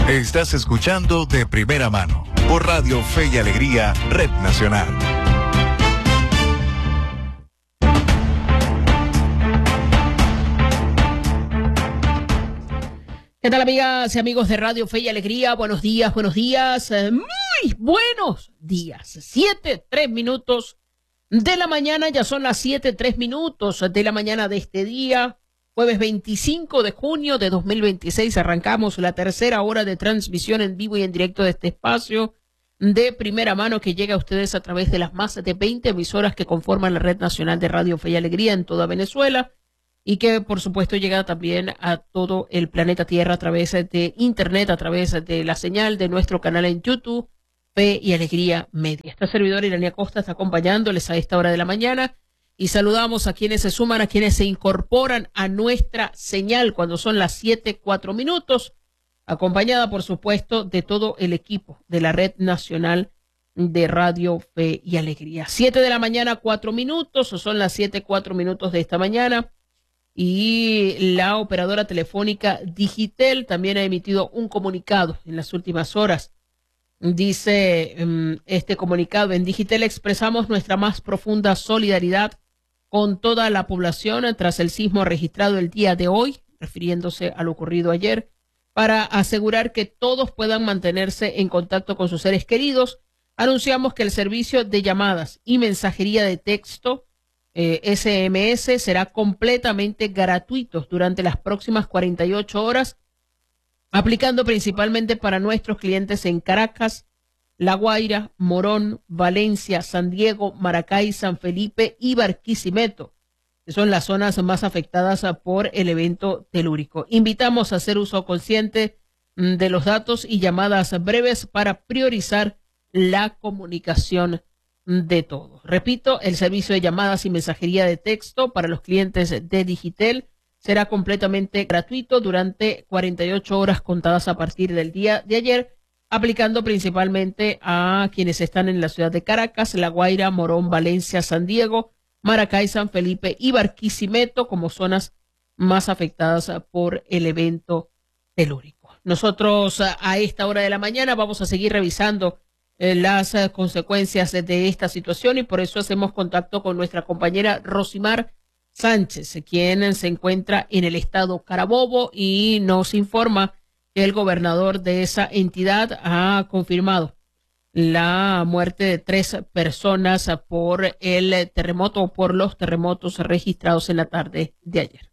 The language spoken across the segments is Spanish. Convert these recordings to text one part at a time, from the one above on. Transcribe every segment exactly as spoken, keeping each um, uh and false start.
Estás escuchando De Primera Mano por Radio Fe y Alegría, Red Nacional. ¿Qué tal, amigas y amigos de Radio Fe y Alegría? Buenos días, buenos días, eh, muy buenos días. Siete, tres minutos de la mañana, ya son las siete, tres minutos de la mañana de este día, jueves veinticinco de junio de dos mil veintiséis. Arrancamos la tercera hora de transmisión en vivo y en directo de este espacio de primera mano que llega a ustedes a través de las más de veinte emisoras que conforman la Red Nacional de Radio Fe y Alegría en toda Venezuela. Y que, por supuesto, llega también a todo el planeta Tierra a través de Internet, a través de la señal de nuestro canal en YouTube, Fe y Alegría Media. Esta servidora Irania Costa está acompañándoles a esta hora de la mañana y saludamos a quienes se suman, a quienes se incorporan a nuestra señal cuando son las siete, cuatro minutos, acompañada, por supuesto, de todo el equipo de la Red Nacional de Radio Fe y Alegría. Siete de la mañana, cuatro minutos, o son las siete, cuatro minutos de esta mañana. Y la operadora telefónica Digitel también ha emitido un comunicado en las últimas horas. Dice um, este comunicado: en Digitel expresamos nuestra más profunda solidaridad con toda la población tras el sismo registrado el día de hoy, refiriéndose a lo ocurrido ayer, para asegurar que todos puedan mantenerse en contacto con sus seres queridos. Anunciamos que el servicio de llamadas y mensajería de texto Eh, S M S será completamente gratuito durante las próximas cuarenta y ocho horas, aplicando principalmente para nuestros clientes en Caracas, La Guaira, Morón, Valencia, San Diego, Maracay, San Felipe y Barquisimeto, que son las zonas más afectadas por el evento telúrico. Invitamos a hacer uso consciente de los datos y llamadas breves para priorizar la comunicación de todo. Repito, el servicio de llamadas y mensajería de texto para los clientes de Digitel será completamente gratuito durante cuarenta y ocho horas contadas a partir del día de ayer, aplicando principalmente a quienes están en la ciudad de Caracas, La Guaira, Morón, Valencia, San Diego, Maracay, San Felipe y Barquisimeto como zonas más afectadas por el evento telúrico. Nosotros a esta hora de la mañana vamos a seguir revisando las uh, consecuencias de, de esta situación y por eso hacemos contacto con nuestra compañera Rosimar Sánchez, quien se encuentra en el estado Carabobo y nos informa que el gobernador de esa entidad ha confirmado la muerte de tres personas por el terremoto o por los terremotos registrados en la tarde de ayer.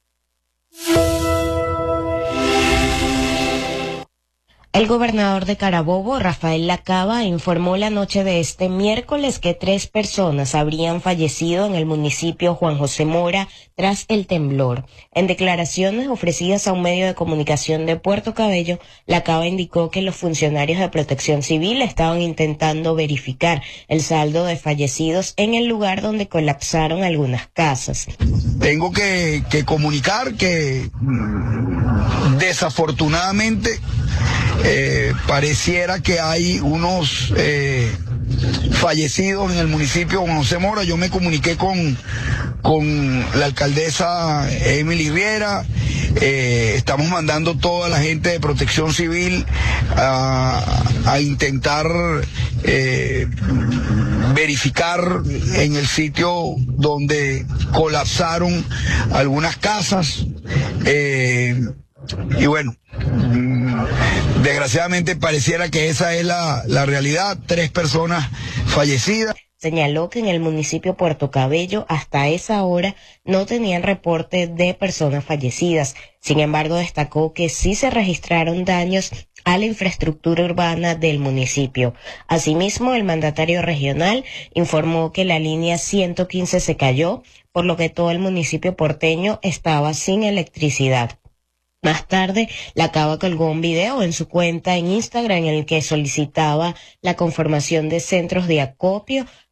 El gobernador de Carabobo, Rafael Lacaba, informó la noche de este miércoles que tres personas habrían fallecido en el municipio Juan José Mora tras el temblor. En declaraciones ofrecidas a un medio de comunicación de Puerto Cabello, Lacaba indicó que los funcionarios de Protección Civil estaban intentando verificar el saldo de fallecidos en el lugar donde colapsaron algunas casas. Tengo que, que comunicar que desafortunadamente Eh, pareciera que hay unos eh, fallecidos en el municipio de Juan José Mora. Yo me comuniqué con, con la alcaldesa Emily Riera. Eh, estamos mandando toda la gente de Protección Civil a, a intentar eh, verificar en el sitio donde colapsaron algunas casas. Eh, y bueno, desgraciadamente pareciera que esa es la, la realidad, tres personas fallecidas. Señaló que en el municipio Puerto Cabello hasta esa hora no tenían reporte de personas fallecidas. Sin embargo, destacó que sí se registraron daños a la infraestructura urbana del municipio. Asimismo, el mandatario regional informó que la línea ciento quince se cayó, por lo que todo el municipio porteño estaba sin electricidad. Más tarde, Lacaba colgó un video en su cuenta en Instagram en el que solicitaba la conformación de centros de acopio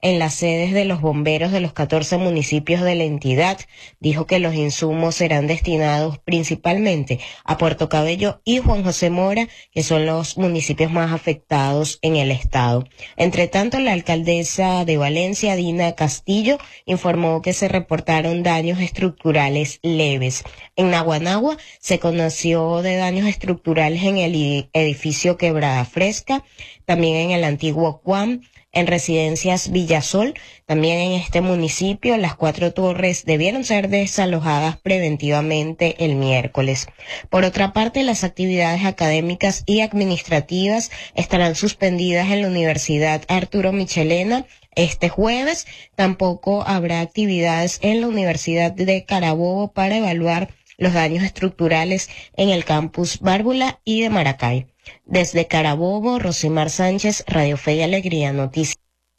en las sedes de los bomberos de los catorce municipios de la entidad. Dijo que los insumos serán destinados principalmente a Puerto Cabello y Juan José Mora, que son los municipios más afectados en el estado. Entre tanto, la alcaldesa de Valencia, Dina Castillo, informó que se reportaron daños estructurales leves. En Naguanagua se conoció de daños estructurales en el edificio Quebrada Fresca, también en el antiguo Cuam, en Residencias Villasol. También en este municipio las cuatro torres debieron ser desalojadas preventivamente el miércoles. Por otra parte, las actividades académicas y administrativas estarán suspendidas en la Universidad Arturo Michelena este jueves. Tampoco habrá actividades en la Universidad de Carabobo para evaluar los daños estructurales en el campus Bárbula y de Maracay. Desde Carabobo, Rosimar Sánchez, Radio Fe y Alegría Noticias.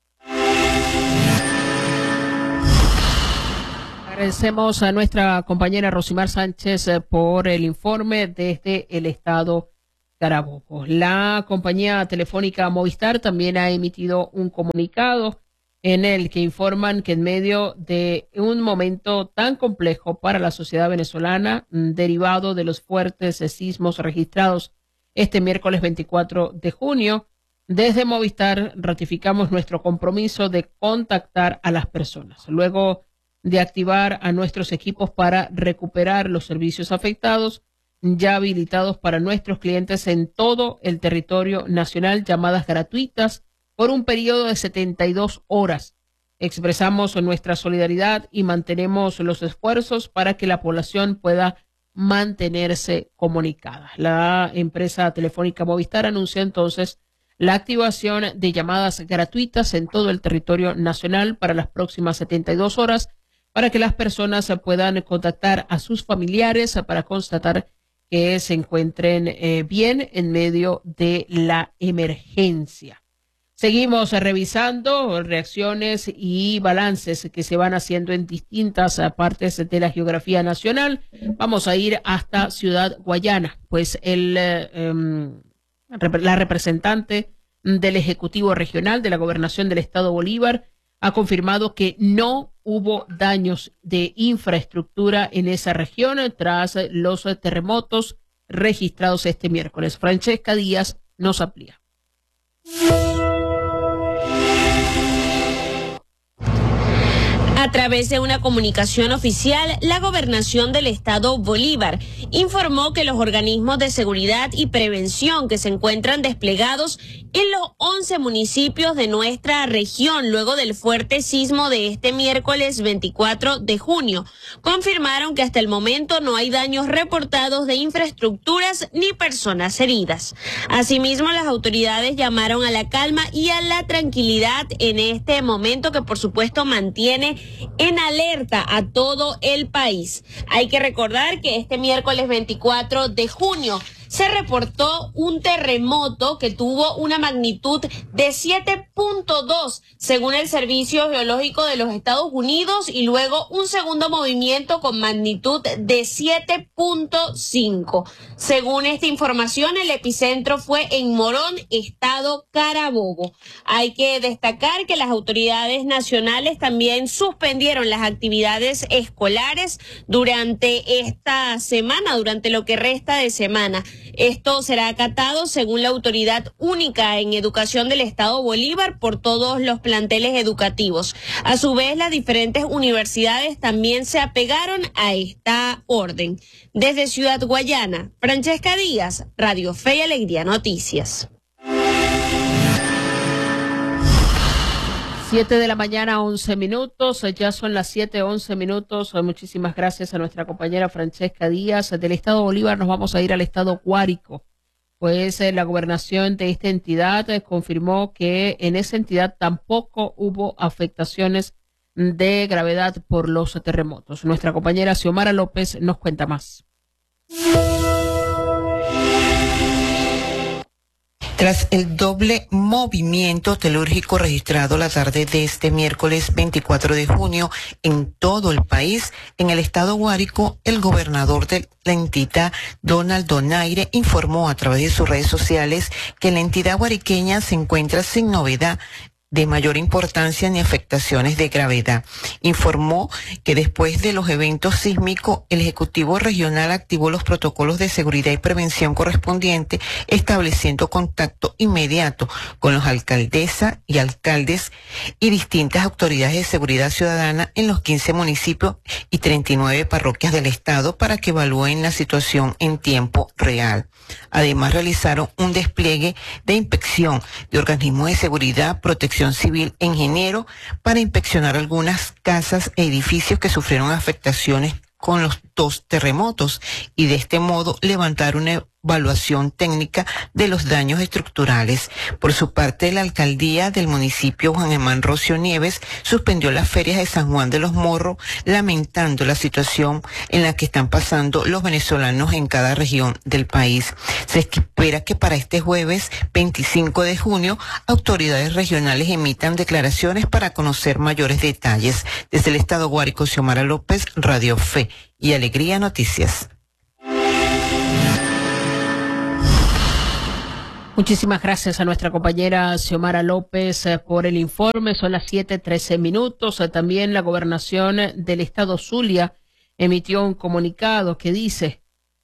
Agradecemos a nuestra compañera Rosimar Sánchez por el informe desde el estado Carabobo. La compañía telefónica Movistar también ha emitido un comunicado en el que informan que en medio de un momento tan complejo para la sociedad venezolana, derivado de los fuertes sismos registrados este miércoles veinticuatro de junio, desde Movistar ratificamos nuestro compromiso de contactar a las personas, luego de activar a nuestros equipos para recuperar los servicios afectados, ya habilitados para nuestros clientes en todo el territorio nacional, llamadas gratuitas por un periodo de setenta y dos horas. Expresamos nuestra solidaridad y mantenemos los esfuerzos para que la población pueda mantenerse comunicada. La empresa telefónica Movistar anunció entonces la activación de llamadas gratuitas en todo el territorio nacional para las próximas setenta y dos horas para que las personas puedan contactar a sus familiares para constatar que se encuentren eh, bien en medio de la emergencia. Seguimos revisando reacciones y balances que se van haciendo en distintas partes de la geografía nacional. Vamos a ir hasta Ciudad Guayana, pues el, eh, la representante del Ejecutivo Regional de la Gobernación del Estado Bolívar ha confirmado que no hubo daños de infraestructura en esa región tras los terremotos registrados este miércoles. Francesca Díaz nos amplía. A través de una comunicación oficial, la Gobernación del Estado Bolívar informó que los organismos de seguridad y prevención que se encuentran desplegados en los once municipios de nuestra región luego del fuerte sismo de este miércoles veinticuatro de junio confirmaron que hasta el momento no hay daños reportados de infraestructuras ni personas heridas. Asimismo, las autoridades llamaron a la calma y a la tranquilidad en este momento que por supuesto mantiene en alerta a todo el país. Hay que recordar que este miércoles veinticuatro de junio se reportó un terremoto que tuvo una magnitud de siete punto dos según el Servicio Geológico de los Estados Unidos y luego un segundo movimiento con magnitud de siete punto cinco. Según esta información, el epicentro fue en Morón, estado Carabobo. Hay que destacar que las autoridades nacionales también suspendieron las actividades escolares durante esta semana, durante lo que resta de semana. Esto será acatado según la Autoridad Única en Educación del Estado Bolívar por todos los planteles educativos. A su vez, las diferentes universidades también se apegaron a esta orden. Desde Ciudad Guayana, Francesca Díaz, Radio Fe y Alegría Noticias. Siete de la mañana, once minutos, ya son las siete, once minutos. Muchísimas gracias a nuestra compañera Francesca Díaz. Del estado Bolívar nos vamos a ir al estado Guárico, pues eh, la gobernación de esta entidad eh, confirmó que en esa entidad tampoco hubo afectaciones de gravedad por los terremotos. Nuestra compañera Xiomara López nos cuenta más. Tras el doble movimiento telúrico registrado la tarde de este miércoles veinticuatro de junio en todo el país, en el estado Guárico, el gobernador de la entidad, Donald Donaire, informó a través de sus redes sociales que la entidad guariqueña se encuentra sin novedad de mayor importancia ni afectaciones de gravedad. Informó que después de los eventos sísmicos, el Ejecutivo Regional activó los protocolos de seguridad y prevención correspondientes, estableciendo contacto inmediato con los alcaldesas y alcaldes y distintas autoridades de seguridad ciudadana en los quince municipios y treinta y nueve parroquias del estado para que evalúen la situación en tiempo real. Además, realizaron un despliegue de inspección de organismos de seguridad, protección civil e ingeniero para inspeccionar algunas casas e edificios que sufrieron afectaciones con los dos terremotos y de este modo levantar una evaluación técnica de los daños estructurales. Por su parte, la alcaldía del municipio Juan Germán Rocio Nieves suspendió las ferias de San Juan de los Morros, lamentando la situación en la que están pasando los venezolanos en cada región del país. Se espera que para este jueves veinticinco de junio, autoridades regionales emitan declaraciones para conocer mayores detalles. Desde el estado Guárico, Xiomara López, Radio Fe y Alegría Noticias. Muchísimas gracias a nuestra compañera Xiomara López eh, por el informe. Son las siete trece minutos. Eh, también la gobernación del estado Zulia emitió un comunicado que dice,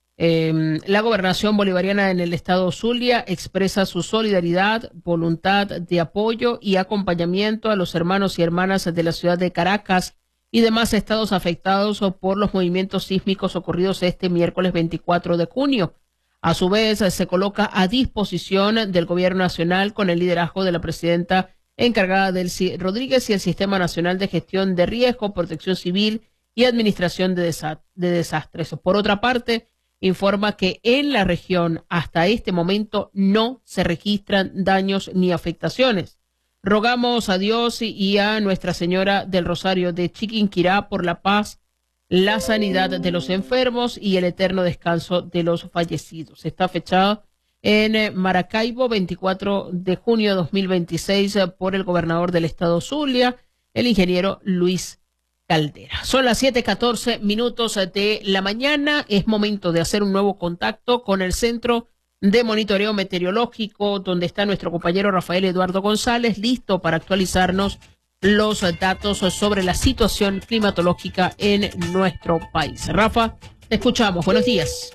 eh, la gobernación bolivariana en el estado Zulia expresa su solidaridad, voluntad de apoyo y acompañamiento a los hermanos y hermanas de la ciudad de Caracas y demás estados afectados por los movimientos sísmicos ocurridos este miércoles veinticuatro de junio. A su vez, se coloca a disposición del Gobierno Nacional con el liderazgo de la presidenta encargada del C I Rodríguez y el Sistema Nacional de Gestión de Riesgo, Protección Civil y Administración de, desa de Desastres. Por otra parte, informa que en la región hasta este momento no se registran daños ni afectaciones. Rogamos a Dios y a Nuestra Señora del Rosario de Chiquinquirá por la paz, la sanidad de los enfermos y el eterno descanso de los fallecidos. Está fechado en Maracaibo, veinticuatro de junio de dos mil veintiséis, por el gobernador del estado Zulia, el ingeniero Luis Caldera. Son las siete catorce minutos de la mañana. Es momento de hacer un nuevo contacto con el Centro de Monitoreo Meteorológico, donde está nuestro compañero Rafael Eduardo González, listo para actualizarnos los datos sobre la situación climatológica en nuestro país. Rafa, te escuchamos. Buenos días.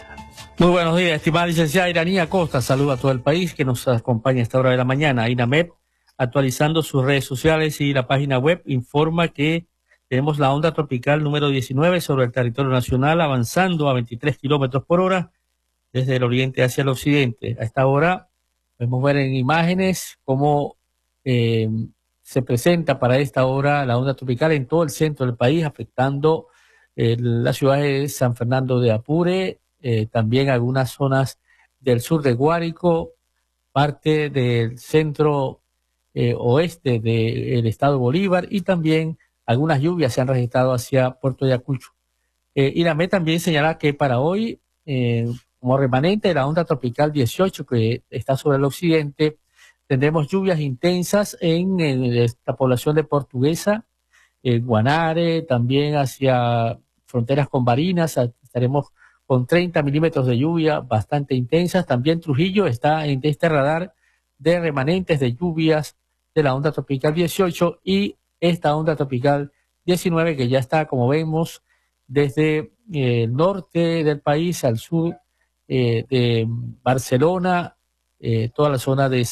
Muy buenos días, estimada licenciada Iranía Costa. Saludo a todo el país que nos acompaña a esta hora de la mañana. INAMED, actualizando sus redes sociales y la página web, informa que tenemos la onda tropical número diecinueve sobre el territorio nacional, avanzando a veintitrés kilómetros por hora desde el oriente hacia el occidente. A esta hora podemos ver en imágenes cómo eh, se presenta para esta hora la onda tropical en todo el centro del país, afectando eh, las ciudades de San Fernando de Apure, eh, también algunas zonas del sur de Guárico, parte del centro eh, oeste del estado Bolívar y también algunas lluvias se han registrado hacia Puerto Ayacucho. Eh, INAMED también señala que para hoy, eh, como remanente de la onda tropical dieciocho que está sobre el occidente, tendremos lluvias intensas en, en esta población de Portuguesa, en Guanare, también hacia fronteras con Barinas, estaremos con treinta milímetros de lluvia bastante intensas. También Trujillo está en este radar de remanentes de lluvias de la onda tropical dieciocho y esta onda tropical diecinueve que ya está, como vemos, desde eh, el norte del país al sur eh, de Barcelona, Eh, toda la zona de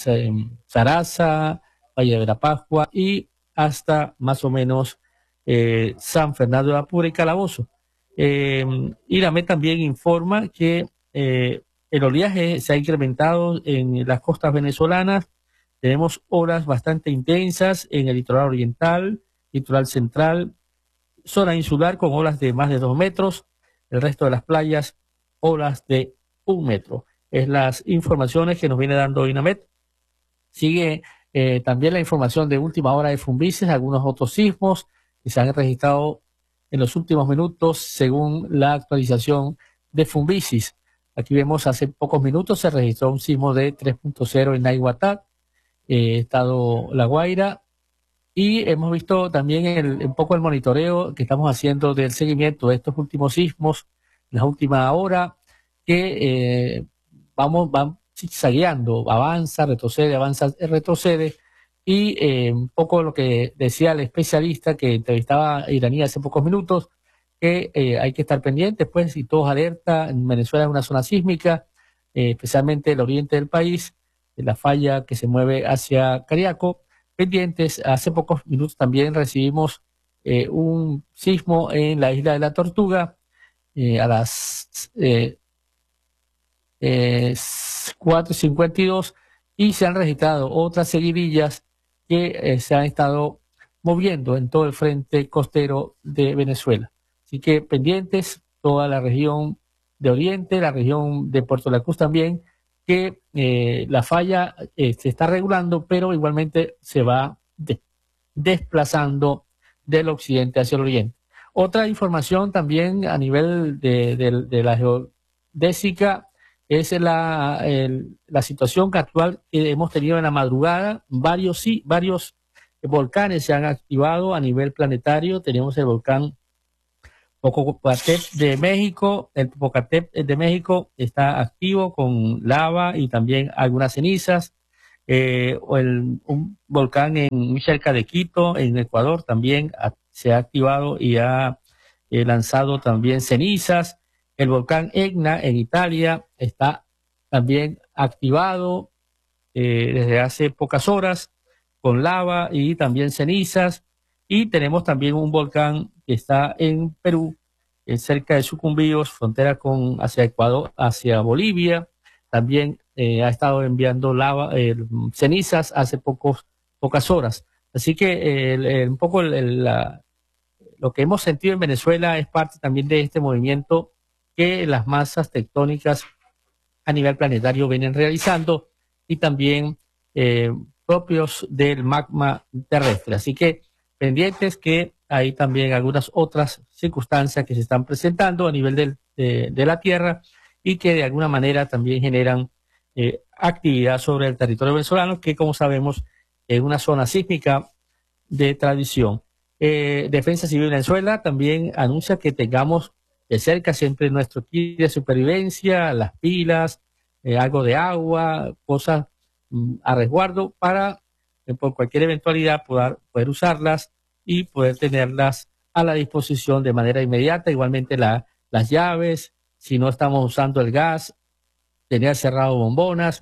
Sarasa, Valle de la Pascua y hasta más o menos eh, San Fernando de Apure y Calabozo. Eh, INAMED también informa que eh, el oleaje se ha incrementado en las costas venezolanas. Tenemos olas bastante intensas en el litoral oriental, litoral central, zona insular con olas de más de dos metros. El resto de las playas, olas de un metro. Es las informaciones que nos viene dando INAMED. Sigue eh, también la información de última hora de Fumbices, algunos otros sismos que se han registrado en los últimos minutos según la actualización de Fumbices. Aquí vemos hace pocos minutos se registró un sismo de tres punto cero en Naiguatá, eh, estado La Guaira, y hemos visto también el, un poco el monitoreo que estamos haciendo del seguimiento de estos últimos sismos, la última hora, que eh, vamos, van zigzagueando, avanza, retrocede, avanza, retrocede, Y eh, un poco lo que decía el especialista que entrevistaba a Iraní hace pocos minutos, que eh, hay que estar pendientes, pues, y todos alerta. En Venezuela es una zona sísmica, eh, especialmente el oriente del país, la falla que se mueve hacia Cariaco. Pendientes, hace pocos minutos también recibimos eh, un sismo en la isla de la Tortuga eh, a las eh, eh, cuatro cincuenta y dos, y se han registrado otras seguidillas que eh, se han estado moviendo en todo el frente costero de Venezuela. Así que pendientes, toda la región de Oriente, la región de Puerto La Cruz también, que eh, la falla eh, se está regulando, pero igualmente se va de, desplazando del occidente hacia el oriente. Otra información también a nivel de, de, de la geodésica es la, el, la situación actual que hemos tenido en la madrugada. Varios, sí, varios volcanes se han activado a nivel planetario. Tenemos el volcán Popocatépetl de México. El Popocatépetl de México está activo con lava y también algunas cenizas. Eh, o el, un volcán en, muy cerca de Quito, en Ecuador, también ha, se ha activado y ha eh, lanzado también cenizas. El volcán Etna en Italia está también activado eh, desde hace pocas horas con lava y también cenizas. Y tenemos también un volcán que está en Perú, eh, cerca de Sucumbíos, frontera con hacia Ecuador, hacia Bolivia. También eh, ha estado enviando lava, eh, cenizas hace pocos, pocas horas. Así que eh, el, el, un poco el, el, la, lo que hemos sentido en Venezuela es parte también de este movimiento que las masas tectónicas a nivel planetario vienen realizando y también eh, propios del magma terrestre. Así que pendientes que hay también algunas otras circunstancias que se están presentando a nivel del, de, de la Tierra y que de alguna manera también generan eh, actividad sobre el territorio venezolano, que como sabemos es una zona sísmica de tradición. Eh, Defensa Civil Venezuela también anuncia que tengamos de cerca siempre nuestro kit de supervivencia, las pilas, eh, algo de agua, cosas mm, a resguardo para eh, por cualquier eventualidad poder, poder usarlas y poder tenerlas a la disposición de manera inmediata. Igualmente la, las llaves, si no estamos usando el gas, tener cerrado bombonas,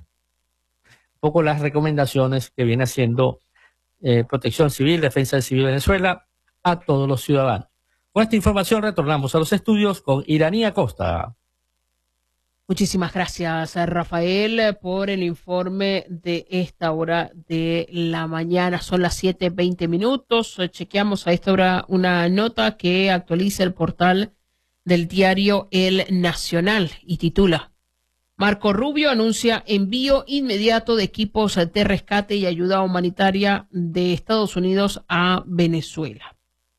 un poco las recomendaciones que viene haciendo eh, Protección Civil, Defensa Civil Venezuela a todos los ciudadanos. Con esta información retornamos a los estudios con Iraní Acosta. Muchísimas gracias, Rafael, por el informe de esta hora de la mañana. Son las siete veinte minutos. Chequeamos a esta hora una nota que actualiza el portal del diario El Nacional y titula: Marco Rubio anuncia envío inmediato de equipos de rescate y ayuda humanitaria de Estados Unidos a Venezuela.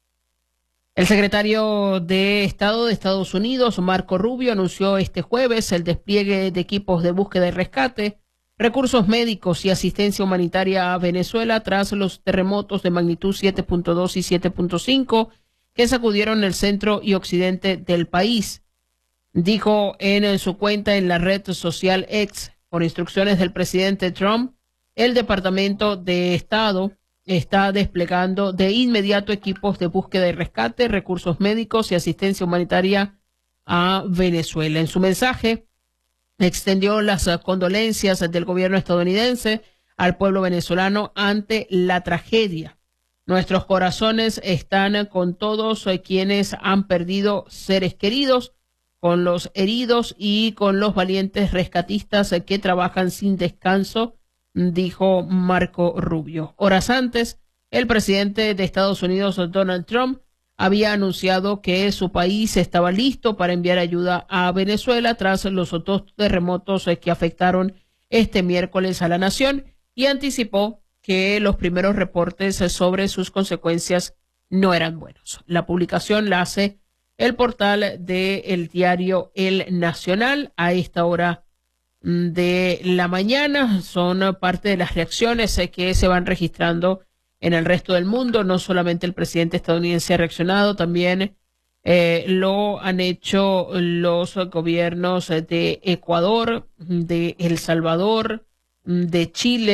El secretario de Estado de Estados Unidos, Marco Rubio, anunció este jueves el despliegue de equipos de búsqueda y rescate, recursos médicos y asistencia humanitaria a Venezuela tras los terremotos de magnitud siete punto dos y siete punto cinco que sacudieron el centro y occidente del país. Dijo en su cuenta en la red social X, por instrucciones del presidente Trump, el Departamento de Estado está desplegando de inmediato equipos de búsqueda y rescate, recursos médicos y asistencia humanitaria a Venezuela. En su mensaje, extendió las condolencias del gobierno estadounidense al pueblo venezolano ante la tragedia. Nuestros corazones están con todos quienes han perdido seres queridos, con los heridos y con los valientes rescatistas que trabajan sin descanso, dijo Marco Rubio. Horas antes, el presidente de Estados Unidos, Donald Trump, había anunciado que su país estaba listo para enviar ayuda a Venezuela tras los dos terremotos que afectaron este miércoles a la nación y anticipó que los primeros reportes sobre sus consecuencias no eran buenos. La publicación la hace el portal del diario El Nacional a esta hora de la mañana. Son parte de las reacciones que se van registrando en el resto del mundo. No solamente el presidente estadounidense ha reaccionado, también eh, lo han hecho los gobiernos de Ecuador, de El Salvador, de Chile,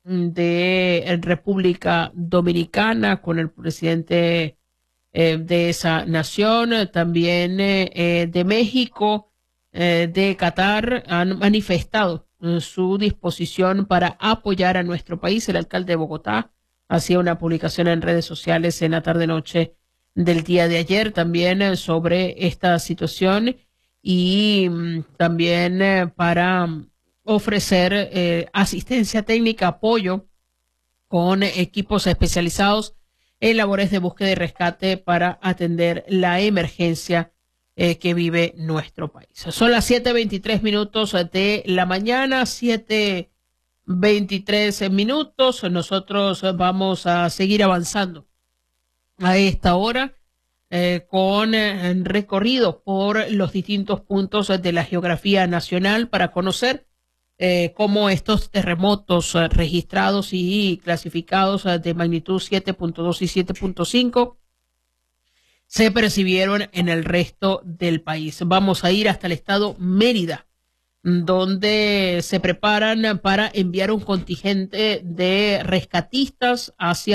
de República Dominicana con el presidente eh, de esa nación, también eh, de México, eh, de Qatar, han manifestado eh, su disposición para apoyar a nuestro país. El alcalde de Bogotá hacía una publicación en redes sociales en la tarde-noche del día de ayer también eh, sobre esta situación y mm, también eh, para ofrecer eh, asistencia técnica, apoyo con equipos especializados en labores de búsqueda y rescate para atender la emergencia eh, que vive nuestro país. Son las siete veintitrés minutos de la mañana, siete veintitrés minutos. Nosotros vamos a seguir avanzando a esta hora eh, con eh, recorrido por los distintos puntos de la geografía nacional para conocer Eh, cómo estos terremotos eh, registrados y clasificados eh, de magnitud siete punto dos y siete punto cinco se percibieron en el resto del país. Vamos a ir hasta el estado Mérida, donde se preparan para enviar un contingente de rescatistas hacia